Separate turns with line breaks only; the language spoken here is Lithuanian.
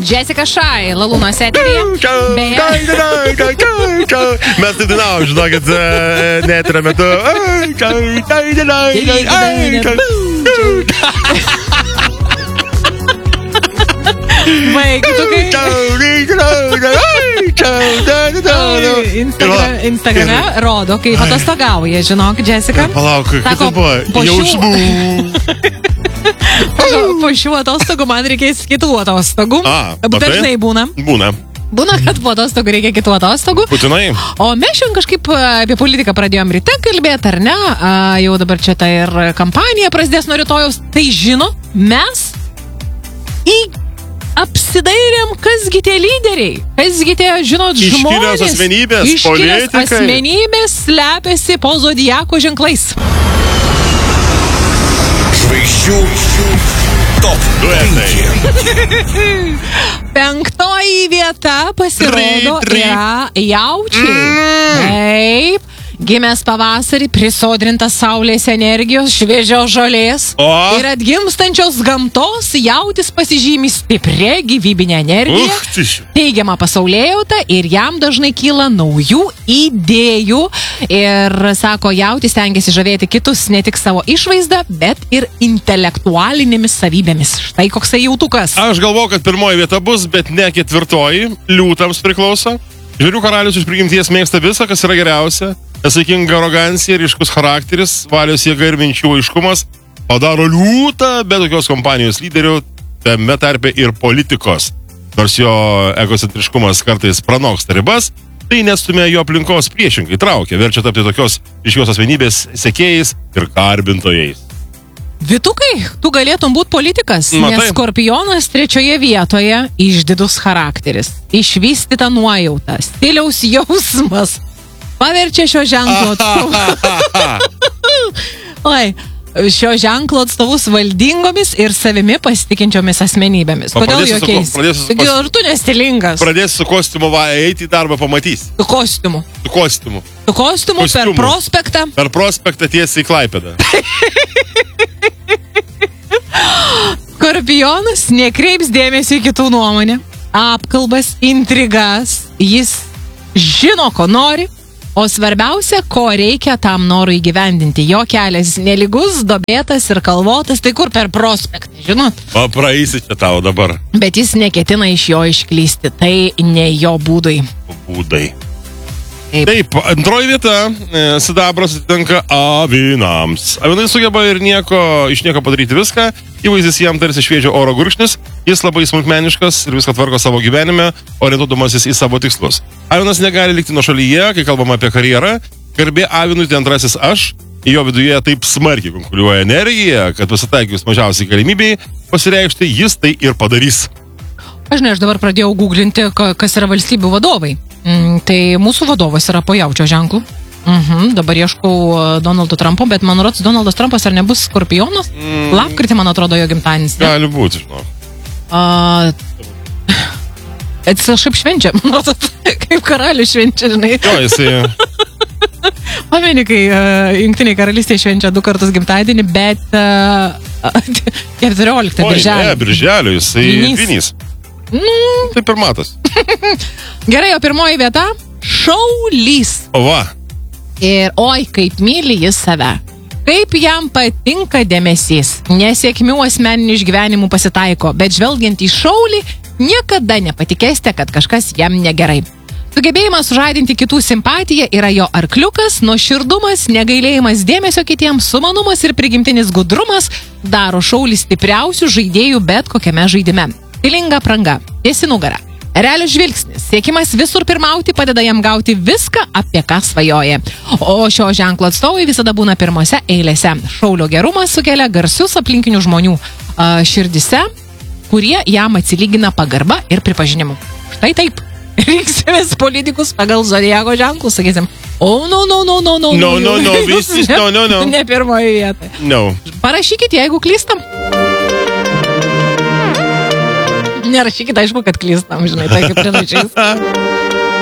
Jessica Shy, Lalūnos eteryje.
Mes taip dainavom, žinokit, neterio metu.
Baigi, tu Instagrame rodo, kaip atostogauja, žinok, Jessica.
Palauk, kas tai buvo? Jausmų.
Po šių atostogų man reikės kitų atostogų. Dažnai būna. Būna, kad po atostogų reikia kitų atostogų.
Būtinai.
O mes šiandien kažkaip apie politiką pradėjom ryte kalbėti, ar ne? Jau dabar čia ta ir kampanija prasidės nuo rytojaus. Tai žino, mes apsidairėm, kasgi tie lyderiai, kasgi tie, žinot, žmonės.
Iškilios
asmenybės slepiasi po zodiako ženklais.
Žvaigždžių top 5.
5. vieta pasirodo yra jaučiai. Taip. Gimęs pavasarį, prisodrintas saulės energijos, šviežios žolės ir atgimstančios gamtos, jautis pasižymi stiprią gyvybinę energiją, teigiamą pasaulėjautą ir jam dažnai kyla naujų idėjų. Ir, sako, jautis stengiasi žavėti kitus ne tik savo išvaizdą, bet ir intelektualinėmis savybėmis. Štai koksai jautukas.
Aš galvoju, kad 1. vieta bus, bet ne 4. Liūtams priklauso. Žvėrių karalius iš prigimties mėgsta visą, kas yra geriausia. Nesaikinga arogancija, ryškus charakteris, valios jėga ir minčių aiškumas padaro liūtą, bet tokios kompanijos lyderių, tame tarpe ir politikos. Nors jo egocentriškumas kartais pranoksta ribas, tai nestumia jo aplinkos priešingai traukia, verčia tapti tokios ryškios asmenybės sekėjais ir garbintojais.
Vytukai, tu galėtum būti politikas, nes Skorpionas 3. vietoje išdidus charakteris, išvystyta nuojauta, stiliaus jausmas. Paverčia šio ženklo šio ženklo atstovus valdingomis ir savimi pasitikinčiomis asmenybėmis. Kodėl jokiais? Ir tu nestilingas.
Pradėsi su kostiumu eiti į darbą, pamatys.
Su kostiumu. Su kostiumu per prospektą.
Per prospektą tiesiai į Klaipėdą.
Skorpionas nekreips dėmesio į kitų nuomonę. Apkalbas, intrigas. Jis žino, ko nori. O svarbiausia, ko reikia tam norui įgyvendinti. Jo kelias nelygus, dobėtas ir kalvotas, tai kur per prospektą, žinot?
O praeisi čia tau dabar.
Bet jis neketina iš jo išklysti, tai ne jo būdai.
Taip, 2. vieta, sidabras atitinka avinams. Avinai sugeba ir iš nieko padaryti viską, įvaizdis jam tarsi šviežio oro gurkšnis, jis labai smulkmeniškas ir viską tvarko savo gyvenime, orientuodamasis į savo tikslus. Avinas negali likti nuošalyje, kai kalbama apie karjerą, garbė avinui tai antrasis aš, jo viduje taip smarkiai konkuliuoja energija, kad pasitaikius mažiausiai galimybei pasireikšti, jis tai ir padarys.
Aš dabar pradėjau googlinti, kas yra valstybių vadovai. Tai mūsų vadovas yra po jaučio ženklų. Dabar ieškau Donaldo Trumpo, bet man rodos, Donaldas Trumpas ar nebus Skorpionas? Lapkritį, man atrodo, jo gimtadienis.
Gali būti, žinok.
Šiaip švenčia, man rodos, kaip karalių švenčia, žinai.
Jo, jisai...
Pameni, kai Jungtiniai karalystėje švenčia 2 kartus gimtadienį, bet 14 birželio.
Ne, birželio, jisai dvinys. Taip ir matas.
Gerai, o 1. vieta – šaulys.
Va.
Ir oi, kaip myli jis save. Kaip jam patinka dėmesys. Nesėkmių asmeninių išgyvenimų pasitaiko, bet žvelgiant į šaulį, niekada nepatikėsite, kad kažkas jam negerai. Sugebėjimas sužadinti kitų simpatiją yra jo arkliukas, nuoširdumas, negailėjimas dėmesio kitiems, sumanumas ir prigimtinis gudrumas daro šaulį stipriausių žaidėjų bet kokiame žaidime. Stilinga apranga, tiesi nugara. Realio žvilgsnis, siekimas visur pirmauti padeda jam gauti viską, apie ką svajoja. O šio ženklo atstovai visada būna pirmose eilėse. Šaulio gerumas sukelia garsius aplinkinių žmonių širdise, kurie jam atsilygina pagarba ir pripažinimu. Štai taip. Rinksimės politikus pagal zodiako ženklus, sakysim.
Visi, no.
Ne 1. vieta.
No.
Parašykit, jeigu klystam. Nerašykit, aišku, kad klystam, žinai, tai kaip prinačiais.